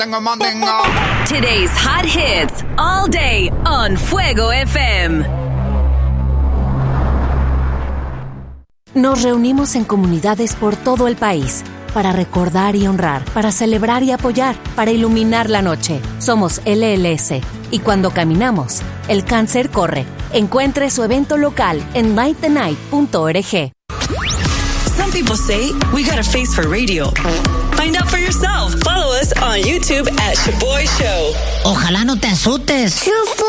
Today's hot hits all day on Fuego FM. Nos reunimos en comunidades por todo el país para recordar y honrar, para celebrar y apoyar, para iluminar la noche. Somos LLS y cuando caminamos, el cáncer corre. Encuentre su evento local en lightthenight.org. Some people say we got a face for radio. Find out for yourself. Follow us on YouTube at Shaboy Show. Ojalá no te asustes.